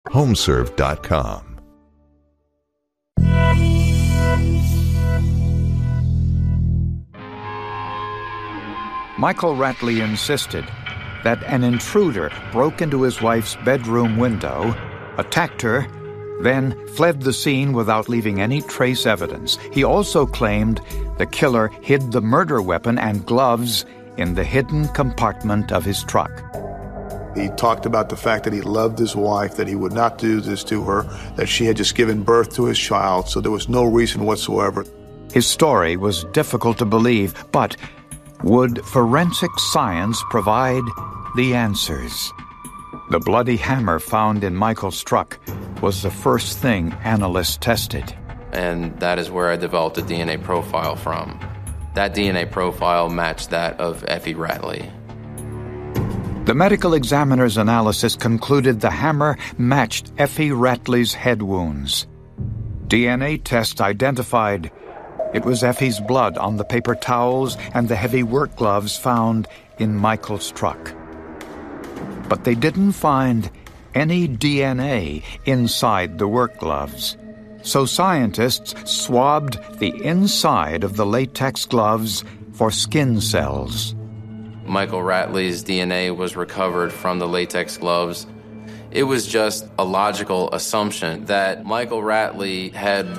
Homeserve.com. Michael Ratley insisted that an intruder broke into his wife's bedroom window, attacked her, then fled the scene without leaving any trace evidence. He also claimed the killer hid the murder weapon and gloves in the hidden compartment of his truck. He talked about the fact that he loved his wife, that he would not do this to her, that she had just given birth to his child, so there was no reason whatsoever. His story was difficult to believe, but would forensic science provide the answers? The bloody hammer found in Michael's truck was the first thing analysts tested. And that is where I developed a DNA profile from. That DNA profile matched that of Effie Ratley. The medical examiner's analysis concluded the hammer matched Effie Ratley's head wounds. DNA tests identified it was Effie's blood on the paper towels and the heavy work gloves found in Michael's truck. But they didn't find any DNA inside the work gloves. So scientists swabbed the inside of the latex gloves for skin cells. Michael Ratley's DNA was recovered from the latex gloves. It was just a logical assumption that Michael Ratley had